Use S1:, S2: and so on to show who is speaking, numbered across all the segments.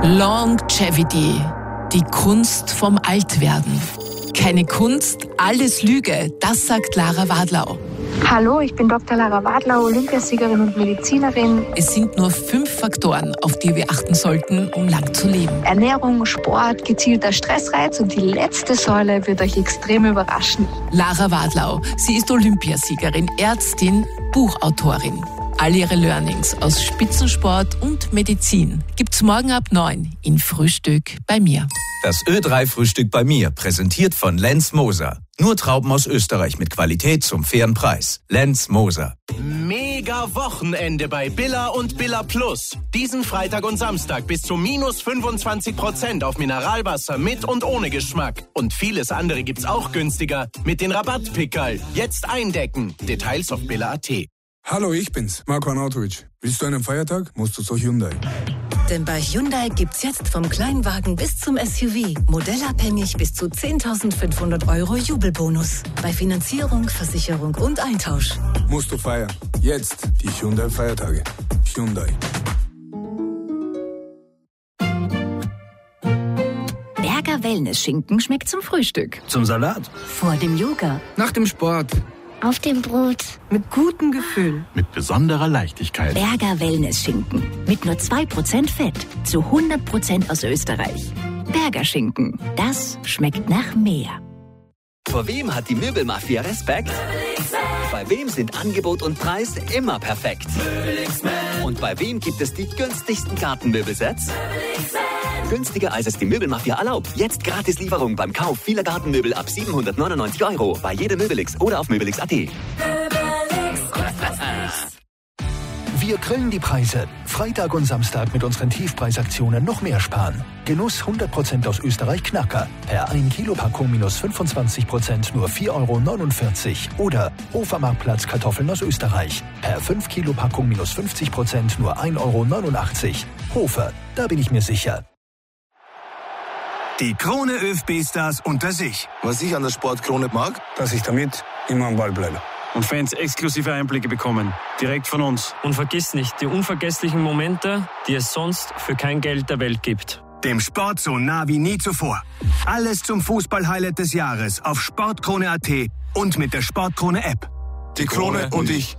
S1: Longevity, die Kunst vom Altwerden. Keine Kunst, alles Lüge, das sagt Lara Wadlau.
S2: Hallo, ich bin Dr. Lara Wadlau, Olympiasiegerin und Medizinerin.
S1: Es sind nur 5 Faktoren, auf die wir achten sollten, um lang zu leben.
S2: Ernährung, Sport, gezielter Stressreiz und die letzte Säule wird euch extrem überraschen.
S1: Lara Wadlau, sie ist Olympiasiegerin, Ärztin, Buchautorin. All ihre Learnings aus Spitzensport und Medizin gibt's morgen ab 9 in Frühstück bei mir.
S3: Das Ö3-Frühstück bei mir, präsentiert von Lenz Moser. Nur Trauben aus Österreich mit Qualität zum fairen Preis. Lenz Moser.
S4: Mega Wochenende bei Billa und Billa Plus. Diesen Freitag und Samstag bis zu minus 25% auf Mineralwasser mit und ohne Geschmack. Und vieles andere gibt's auch günstiger mit den Rabattpickerl. Jetzt eindecken. Details auf billa.at.
S5: Hallo, ich bin's, Marco Arnautovic. Willst du einen Feiertag? Musst du zu Hyundai.
S6: Denn bei Hyundai gibt's jetzt vom Kleinwagen bis zum SUV modellabhängig bis zu 10.500 € Jubelbonus. Bei Finanzierung, Versicherung und Eintausch.
S5: Musst du feiern. Jetzt die Hyundai-Feiertage. Hyundai.
S6: Berger Wellness-Schinken schmeckt zum Frühstück.
S7: Zum Salat.
S6: Vor dem Yoga.
S7: Nach dem Sport.
S8: Auf dem Brot.
S6: Mit gutem Gefühl.
S7: Mit besonderer Leichtigkeit.
S6: Berger Wellness-Schinken. Mit nur 2% Fett. Zu 100% aus Österreich. Berger Schinken. Das schmeckt nach mehr.
S9: Vor wem hat die Möbelmafia Respekt? Bei wem sind Angebot und Preis immer perfekt? Und bei wem gibt es die günstigsten Gartenmöbelsets? Günstiger als es die Möbelmafia erlaubt. Jetzt Gratislieferung beim Kauf vieler Gartenmöbel ab 799 € bei jedem Möbelix oder auf möbelix.at.
S10: Wir grillen die Preise. Freitag und Samstag mit unseren Tiefpreisaktionen noch mehr sparen. Genuss 100% aus Österreich Knacker. Per 1 Kilopackung minus 25% nur 4,49 € Oder Hofermarktplatz Kartoffeln aus Österreich. Per 5 Kilopackung minus 50% nur 1,89 €. Hofer, da bin ich mir sicher.
S11: Die Krone ÖFB-Stars unter sich.
S12: Was ich an der Sportkrone mag,
S5: dass ich damit immer am Ball bleibe.
S13: Und Fans exklusive Einblicke bekommen. Direkt von uns. Und vergiss nicht die unvergesslichen Momente, die es sonst für kein Geld der Welt gibt.
S11: Dem Sport so nah wie nie zuvor. Alles zum Fußball-Highlight des Jahres auf sportkrone.at und mit der Sportkrone-App.
S12: Die Krone und ich.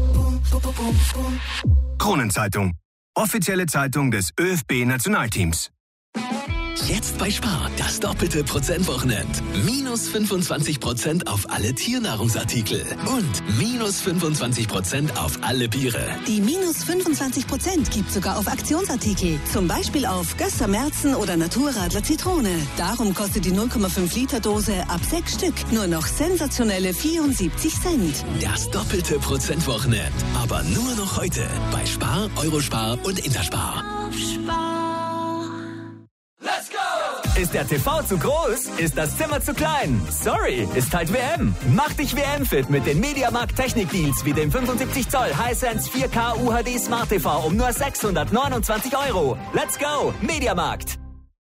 S11: Kronenzeitung. Offizielle Zeitung des ÖFB-Nationalteams.
S14: Jetzt bei Spar, das doppelte Prozentwochenend. Minus 25% auf alle Tiernahrungsartikel und minus 25% auf alle Biere.
S15: Die minus 25% gibt sogar auf Aktionsartikel. Zum Beispiel auf Gösser Merzen oder Naturradler Zitrone. Darum kostet die 0,5 Liter Dose ab 6 Stück nur noch sensationelle 74 Cent.
S14: Das doppelte Prozentwochenend. Aber nur noch heute bei Spar, Eurospar und Interspar.
S9: Ist der TV zu groß? Ist das Zimmer zu klein? Sorry, ist halt WM. Mach dich WM-fit mit den Mediamarkt Technik-Deals wie dem 75 Zoll Hisense 4K UHD Smart TV um nur 629 €. Let's go, Mediamarkt.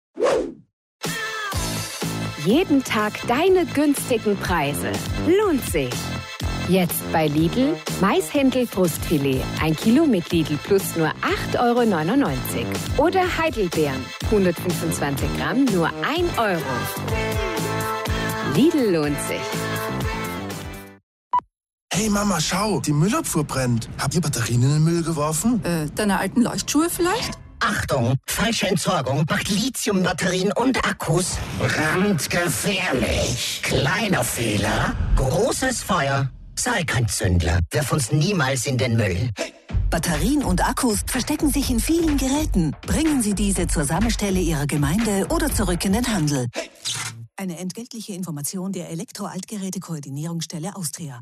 S16: Jeden Tag deine günstigen Preise. Lohnt sich. Jetzt bei Lidl Maishändel-Brustfilet. 1 Kilo mit Lidl Plus nur 8,99 €. Oder Heidelbeeren. 125 Gramm nur 1 €. Lidl lohnt sich.
S12: Hey Mama, schau, die Müllabfuhr brennt. Habt ihr Batterien in den Müll geworfen?
S17: Deine alten Leuchtschuhe vielleicht?
S18: Achtung, falsche Entsorgung macht Lithiumbatterien und Akkus brandgefährlich. Kleiner Fehler, großes Feuer. Sei kein Zündler, wirf uns niemals in den Müll.
S15: Batterien und Akkus verstecken sich in vielen Geräten. Bringen Sie diese zur Sammelstelle Ihrer Gemeinde oder zurück in den Handel. Eine entgeltliche Information der Elektro-Altgeräte-Koordinierungsstelle Austria.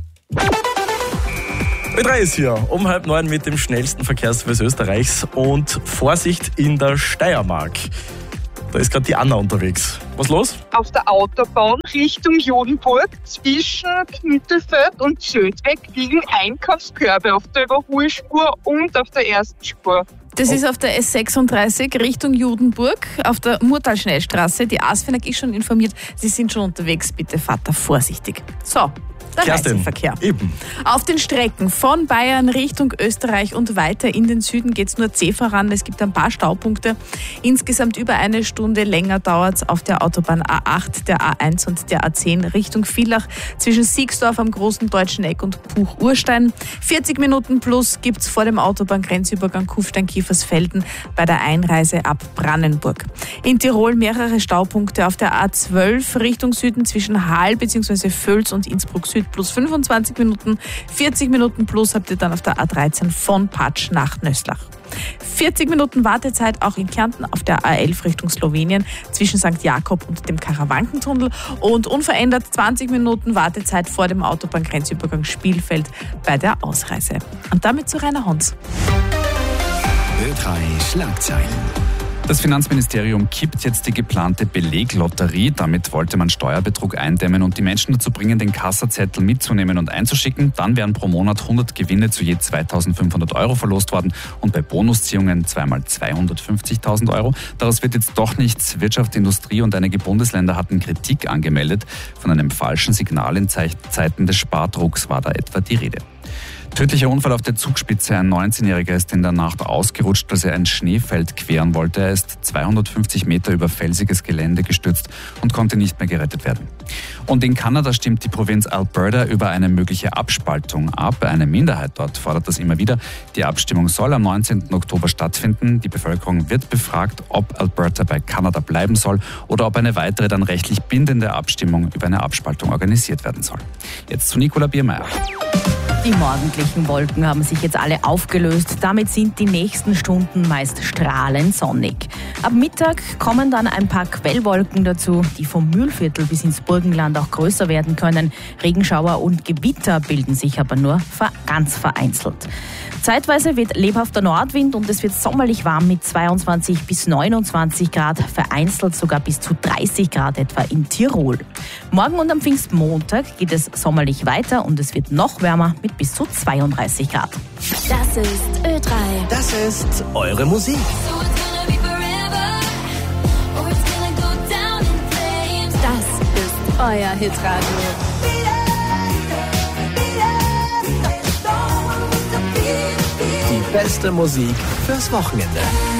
S19: Ö3 ist hier um 8:30 mit dem schnellsten Verkehrsservice Österreichs und Vorsicht in der Steiermark. Da ist gerade die Anna unterwegs. Was los?
S20: Auf der Autobahn Richtung Jodenburg zwischen Knüttelfeld und Zödweg liegen Einkaufskörbe auf der Überholspur und auf der ersten Spur.
S6: Das ist auf der S36 Richtung Judenburg, auf der Murtalschnellstraße. Die ASFINAG ist schon informiert, Sie sind schon unterwegs. Bitte fahrt da vorsichtig. So,
S8: der Reiseverkehr.
S19: Eben.
S8: Auf den Strecken von Bayern Richtung Österreich und weiter in den Süden geht es nur zäh voran. Es gibt ein paar Staupunkte. Insgesamt über eine Stunde länger dauert es auf der Autobahn A8, der A1 und der A10 Richtung Villach zwischen Siegsdorf am Großen Deutschen Eck und Buch-Urstein. 40 Minuten plus gibt es vor dem Autobahngrenzübergang Kufstein-Kiefersfelden bei der Einreise ab Brannenburg. In Tirol mehrere Staupunkte auf der A12 Richtung Süden zwischen Hahl bzw. Völs und Innsbruck Süd plus 25 Minuten. 40 Minuten plus habt ihr dann auf der A13 von Patsch nach Nöslach. 40 Minuten Wartezeit auch in Kärnten auf der A11 Richtung Slowenien zwischen St. Jakob und dem Karawankentunnel und unverändert 20 Minuten Wartezeit vor dem Autobahngrenzübergang Spielfeld bei der Ausreise. Und damit zu Rainer Hons.
S14: Ö3 Schlagzeilen.
S21: Das Finanzministerium kippt jetzt die geplante Beleglotterie. Damit wollte man Steuerbetrug eindämmen und die Menschen dazu bringen, den Kassazettel mitzunehmen und einzuschicken. Dann wären pro Monat 100 Gewinne zu je 2.500 € verlost worden und bei Bonusziehungen zweimal 250.000 €. Daraus wird jetzt doch nichts. Wirtschaft, Industrie und einige Bundesländer hatten Kritik angemeldet. Von einem falschen Signal in Zeiten des Spardrucks war da etwa die Rede. Tödlicher Unfall auf der Zugspitze. Ein 19-Jähriger ist in der Nacht ausgerutscht, als er ein Schneefeld queren wollte. Er ist 250 Meter über felsiges Gelände gestürzt und konnte nicht mehr gerettet werden. Und in Kanada stimmt die Provinz Alberta über eine mögliche Abspaltung ab. Eine Minderheit dort fordert das immer wieder. Die Abstimmung soll am 19. Oktober stattfinden. Die Bevölkerung wird befragt, ob Alberta bei Kanada bleiben soll oder ob eine weitere, dann rechtlich bindende Abstimmung über eine Abspaltung organisiert werden soll. Jetzt zu Nicola Biermeier.
S22: Die morgendlichen Wolken haben sich jetzt alle aufgelöst. Damit sind die nächsten Stunden meist strahlend sonnig. Ab Mittag kommen dann ein paar Quellwolken dazu, die vom Mühlviertel bis ins Burgenland auch größer werden können. Regenschauer und Gewitter bilden sich aber nur ganz vereinzelt. Zeitweise weht lebhafter Nordwind und es wird sommerlich warm mit 22 bis 29 Grad, vereinzelt sogar bis zu 30 Grad etwa in Tirol. Morgen und am Pfingstmontag geht es sommerlich weiter und es wird noch wärmer mit bis zu 32 Grad.
S16: Das ist Ö3.
S14: Das ist eure Musik.
S16: Das ist euer Hitradio.
S14: Die beste Musik fürs Wochenende.